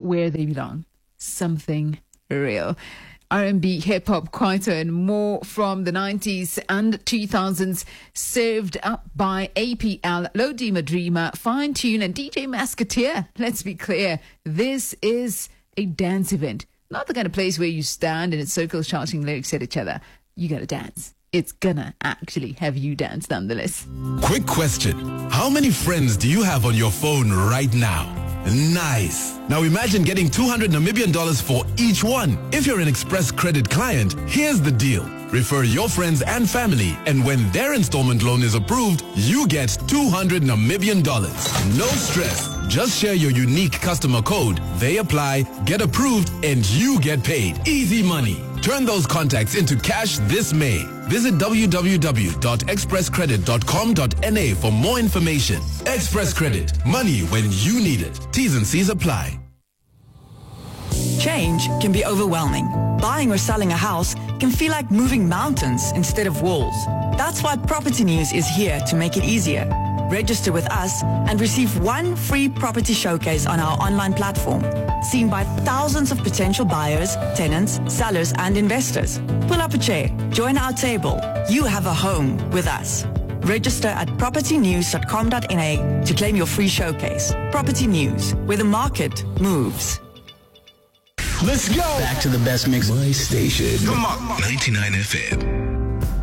where they belong. Something real. R&B, hip-hop, kwaito, and more from the 90s and 2000s, served up by APL, Lodi Madrima, Fine Tune, and DJ Masketeer. Let's be clear, this is a dance event. Not the kind of place where you stand in a circle shouting lyrics at each other. You gotta dance. It's gonna actually have you dance nonetheless. Quick question. How many friends do you have on your phone right now? Nice. Now imagine getting $200 Namibian for each one. If you're an Express Credit client, here's the deal. Refer your friends and family, and when their installment loan is approved, you get $200 Namibian. No stress. Just share your unique customer code. They apply, get approved, and you get paid. Easy money. Turn those contacts into cash this May. Visit www.expresscredit.com.na for more information. Express Credit. Money when you need it. T's and C's apply. Change can be overwhelming. Buying or selling a house can feel like moving mountains instead of walls. That's why Property News is here to make it easier. Register with us and receive one free property showcase on our online platform, seen by thousands of potential buyers, tenants, sellers, and investors. Pull up a chair, join our table. You have a home with us. Register at propertynews.com.na to claim your free showcase. Property News, where the market moves. Let's go. Back to the best mix. My station. Come on. 99 FM.